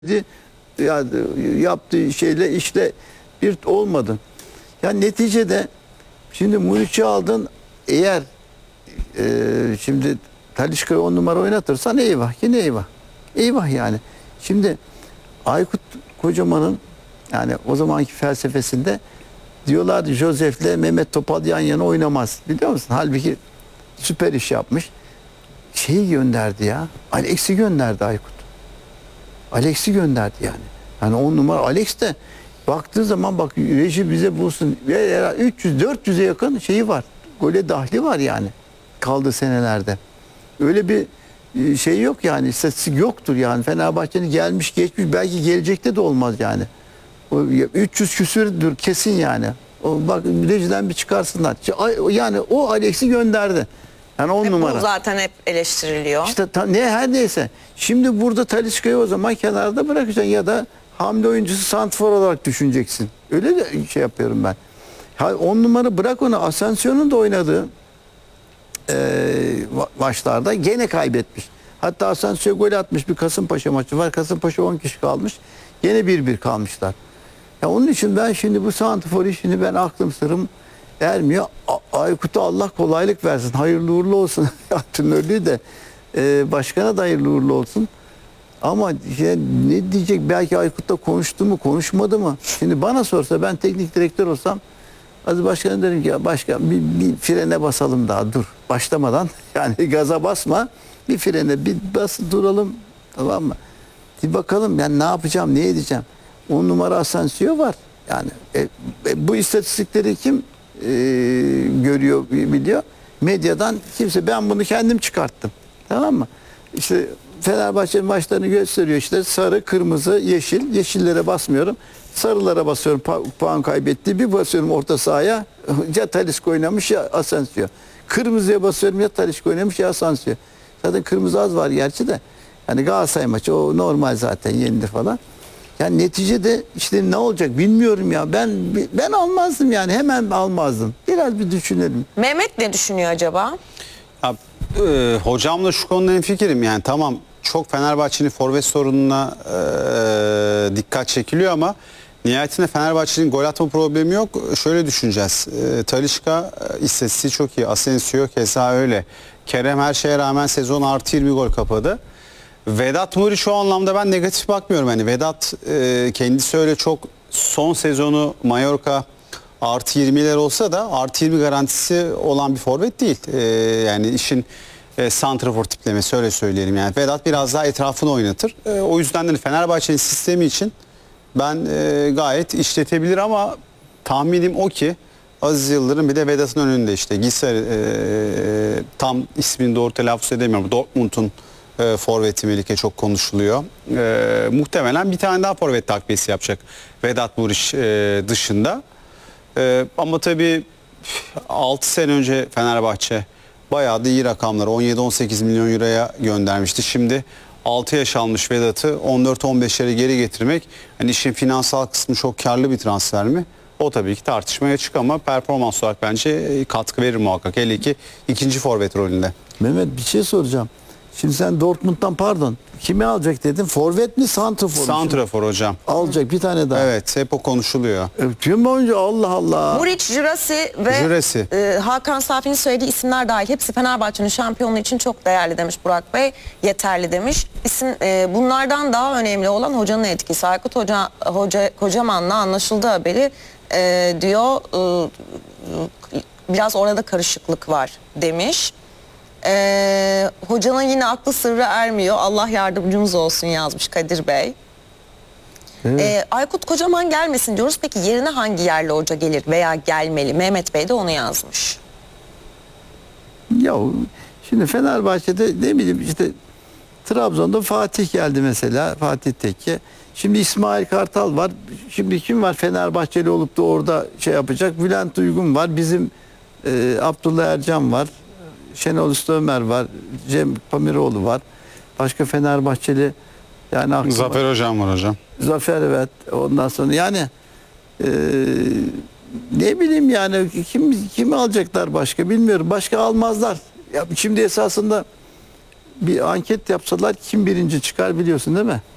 ya yaptığı şeyle işte bir olmadı. Yani neticede şimdi Muriç'i aldın, eğer şimdi Talisca'yı 10 numara oynatırsan eyvah, yine eyvah. Eyvah yani. Şimdi Aykut Kocaman'ın yani o zamanki felsefesinde diyorlardı Josef'le Mehmet Topal yan yana oynamaz. Biliyor musun? Halbuki süper iş yapmış. Şeyi gönderdi ya. Alex'i gönderdi Aykut. Alex'i gönderdi yani. Yani 10 numara Alex de baktığı zaman bak reji bize bulsun. 300-400'e yakın şeyi var. Gole dahli var yani. Kaldığı senelerde. Öyle bir şey yok yani. İstatistik yoktur yani. Fenerbahçe'nin gelmiş geçmiş belki gelecekte de olmaz yani. O 300 küsürdür kesin yani. O, bak rejiden bir çıkarsınlar. Yani o Alex'i gönderdi. Yani 10 numara. Bu zaten hep eleştiriliyor. İşte her neyse. Şimdi burada Talisca'yı o zaman kenarda bırakacaksın ya da hamle oyuncusu santrfor olarak düşüneceksin. Öyle de şey yapıyorum ben. 10 numara bırak onu. Asensio'nun da oynadığı maçlarda gene kaybetmiş. Hatta Asensio gol atmış, bir Kasımpaşa maçı var. Kasımpaşa 10 kişi kalmış. Gene 1-1 kalmışlar. Ya onun için ben şimdi bu santrfor işini ben aklım sırrım ermiyor. Aykut'a Allah kolaylık versin. Hayırlı uğurlu olsun. Antrenörlüğü de başkana da hayırlı uğurlu olsun. Ama ne diyecek? Belki Aykut'la konuştu mu, konuşmadı mı? Şimdi bana sorsa, ben teknik direktör olsam az başkanım derim ki başkan bir frene basalım daha, dur. Başlamadan yani gaza basma. Bir frene bir bas duralım, tamam mı? Bir bakalım yani ne yapacağım, ne edeceğim. 10 numara Asensio var. Yani bu istatistikleri kim görüyor, biliyor? Medyadan kimse. Ben bunu kendim çıkarttım. Tamam mı? İşte Fenerbahçe maçlarını gösteriyor, işte sarı, kırmızı, yeşil. Yeşillere basmıyorum. Sarılara basıyorum, puan kaybetti. Bir basıyorum orta sahaya. Ya Talisca oynamış ya Asensio. Kırmızıya basıyorum, ya Talisca oynamış ya Asensio. Zaten kırmızı az var gerçi de. Yani Galatasaray maçı o normal, zaten yenilir falan. Yani neticede işte ne olacak bilmiyorum ya. Ben almazdım yani, hemen almazdım. Biraz bir düşünelim. Mehmet ne düşünüyor acaba? Ya, hocamla şu konuda hemfikirim yani, tamam çok Fenerbahçe'nin forvet sorununa dikkat çekiliyor ama nihayetinde Fenerbahçe'nin gol atma problemi yok. Şöyle düşüneceğiz. Talisca istatistiği çok iyi. Asensio keza öyle. Kerem her şeye rağmen sezon artı 20 gol kapadı. Vedat Muriç şu anlamda ben negatif bakmıyorum. Yani Vedat kendisi öyle çok son sezonu Mallorca artı 20'ler olsa da artı 20 garantisi olan bir forvet değil. Yani işin santrafor tiplemesi, öyle söyleyelim. Yani Vedat biraz daha etrafını oynatır. O yüzden de Fenerbahçe'nin sistemi için ben gayet işletebilir ama tahminim o ki Aziz Yıldırım bir de Vedat'ın önünde işte Gisser, tam ismini doğru telaffuz edemiyorum. Dortmund'un forveti Melike çok konuşuluyor. Muhtemelen bir tane daha forvet takviyesi yapacak Vedat Muriç dışında. Ama tabii 6 sene önce Fenerbahçe bayağı da iyi rakamlar 17-18 milyon euroya göndermişti. Şimdi 6 yaş almış Vedat'ı 14-15'lere geri getirmek, hani işin finansal kısmı çok karlı bir transfer mi? O tabii ki tartışmaya açık ama performans olarak bence katkı verir muhakkak. Hele ki ikinci forvet rolünde. Mehmet, bir şey soracağım. Şimdi sen Dortmund'dan, pardon, kimi alacak dedin? Forvet mi, santrafor mu? Santrafor hocam. Alacak bir tane daha. Evet, hep o konuşuluyor. Tüm oyuncu, Allah Allah. Muriç, Jurasi ve Jurasi. Hakan Safi'nin söylediği isimler dahil hepsi Fenerbahçe'nin şampiyonluğu için çok değerli demiş Burak Bey. Yeterli demiş. Bunlardan daha önemli olan hocanın etkisi. Aykut Kocaman'la anlaşıldığı haberi diyor. Biraz orada karışıklık var demiş. Hocanın yine aklı sırrı ermiyor. Allah yardımcımız olsun yazmış Kadir Bey. Evet. Aykut Kocaman gelmesin diyoruz. Peki yerine hangi yerli hoca gelir veya gelmeli? Mehmet Bey de onu yazmış. Ya şimdi Fenerbahçe'de ne bileyim işte Trabzon'da Fatih geldi mesela, Fatih Tekke. Şimdi İsmail Kartal var. Şimdi kim var Fenerbahçeli olup da orada şey yapacak? Bülent Uygun var. Bizim Abdullah Ercan var. Şenol Üsteömer var. Cem Pamiroğlu var. Başka Fenerbahçeli yani aklıma... Zafer hocam var hocam. Zafer, evet. Ondan sonra yani ne bileyim yani kimi alacaklar başka bilmiyorum. Başka almazlar. Ya şimdi esasında bir anket yapsalar kim birinci çıkar biliyorsun değil mi?